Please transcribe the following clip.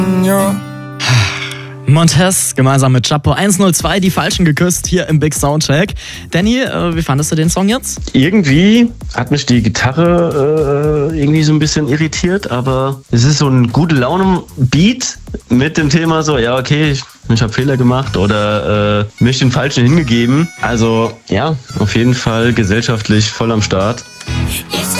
Montez gemeinsam mit Chapo 102, die Falschen geküsst, hier im Big Soundcheck. Danny, wie fandest du den Song jetzt? Irgendwie hat mich die Gitarre irgendwie so ein bisschen irritiert, aber es ist so ein gute Laune-Beat mit dem Thema so, ja okay, ich habe Fehler gemacht oder mich den Falschen hingegeben. Also ja, auf jeden Fall gesellschaftlich voll am Start. Jetzt